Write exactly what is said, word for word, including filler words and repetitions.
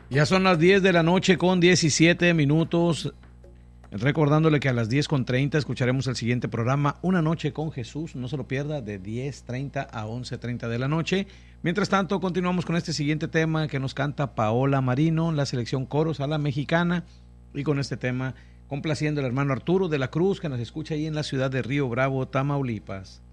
Ya son las diez de la noche con diecisiete minutos. Recordándole que a las diez con treinta escucharemos el siguiente programa, Una Noche con Jesús. No se lo pierda, de diez treinta a once treinta de la noche. Mientras tanto, continuamos con este siguiente tema que nos canta Paola Marino, la selección Coros a la Mexicana. Y con este tema, complaciendo al hermano Arturo de la Cruz, que nos escucha ahí en la ciudad de Río Bravo, Tamaulipas.